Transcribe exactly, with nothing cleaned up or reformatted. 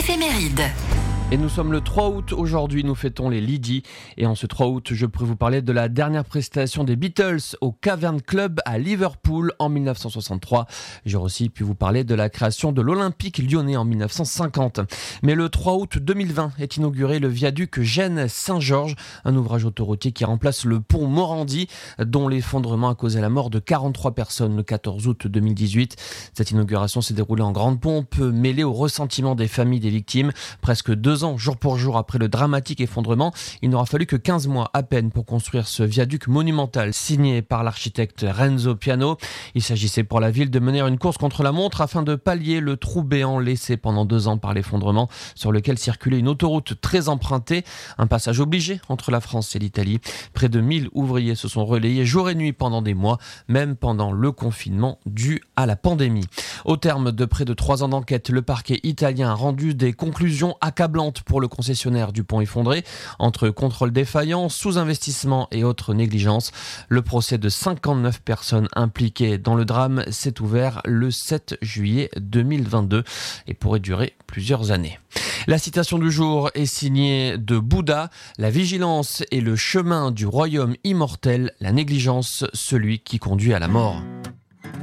Éphéméride. Et nous sommes le trois août, aujourd'hui nous fêtons les Lydie. Et en ce trois août, je pourrais vous parler de la dernière prestation des Beatles au Cavern Club à Liverpool en dix-neuf cent soixante-trois. J'aurais aussi pu vous parler de la création de l'Olympique lyonnais en dix-neuf cent cinquante. Mais le trois août deux mille vingt est inauguré le viaduc Gênes-Saint-Georges, un ouvrage autoroutier qui remplace le pont Morandi, dont l'effondrement a causé la mort de quarante-trois personnes le quatorze août deux mille dix-huit. Cette inauguration s'est déroulée en grande pompe, mêlée au ressentiment des familles des victimes. Presque deux ans, jour pour jour, après le dramatique effondrement, il n'aura fallu que quinze mois à peine pour construire ce viaduc monumental signé par l'architecte Renzo Piano. Il s'agissait pour la ville de mener une course contre la montre afin de pallier le trou béant laissé pendant deux ans par l'effondrement, sur lequel circulait une autoroute très empruntée, un passage obligé entre la France et l'Italie. Près de mille ouvriers se sont relayés jour et nuit pendant des mois, même pendant le confinement dû à la pandémie. Au terme de près de trois ans d'enquête, le parquet italien a rendu des conclusions accablantes pour le concessionnaire du pont effondré, entre contrôle défaillant, sous-investissement et autres négligences. Le procès de cinquante-neuf personnes impliquées dans le drame s'est ouvert le sept juillet deux mille vingt-deux et pourrait durer plusieurs années. La citation du jour est signée de Bouddha. La vigilance est le chemin du royaume immortel, la négligence celui qui conduit à la mort.